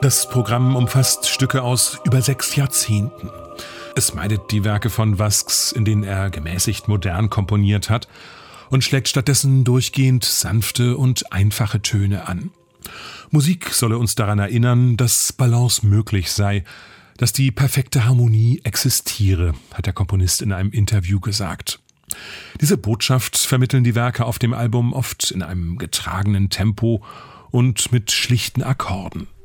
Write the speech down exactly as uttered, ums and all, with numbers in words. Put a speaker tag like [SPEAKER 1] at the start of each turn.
[SPEAKER 1] Das Programm umfasst Stücke aus über sechs Jahrzehnten. Es meidet die Werke von Vasks, in denen er gemäßigt modern komponiert hat, und schlägt stattdessen durchgehend sanfte und einfache Töne an. Musik solle uns daran erinnern, dass Balance möglich sei, dass die perfekte Harmonie existiere, hat der Komponist in einem Interview gesagt. Diese Botschaft vermitteln die Werke auf dem Album oft in einem getragenen Tempo und mit schlichten Akkorden.